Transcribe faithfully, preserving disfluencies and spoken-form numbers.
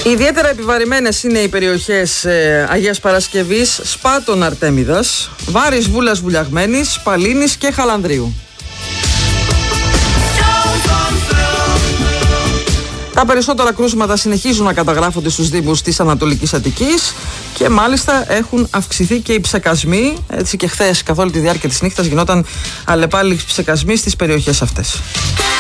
Ιδιαίτερα επιβαρημένες είναι οι περιοχές ε, Αγίας Παρασκευής, Σπάτων Αρτέμιδας, Βάρης Βούλας Βουλιαγμένης, Παλίνης και Χαλανδρίου. Τα περισσότερα κρούσματα συνεχίζουν να καταγράφονται στους δήμους της Ανατολικής Αττικής και μάλιστα έχουν αυξηθεί και οι ψεκασμοί. Έτσι και χθες καθ' όλη τη διάρκεια της νύχτας γινόταν αλλεπάλληλοι ψεκασμοί στις περιοχές αυτές.